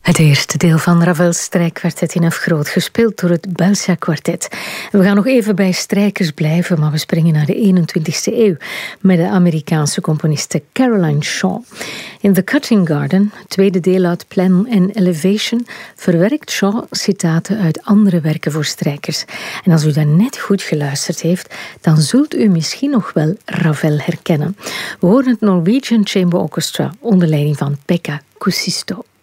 Het eerste deel van Ravel's strijkkwartet in F groot, gespeeld door het Belsia Kwartet. We gaan nog even bij strijkers blijven, maar we springen naar de 21e eeuw met de Amerikaanse componiste Caroline Shaw. In The Cutting Garden, het tweede deel uit Plan and Elevation, verwerkt Shaw citaten uit andere werken voor strijkers. En als u daarnet goed geluisterd heeft, dan zult u misschien nog wel Ravel herkennen. We horen het Norwegian Chamber Orchestra onder leiding van Pekka Kuusisto.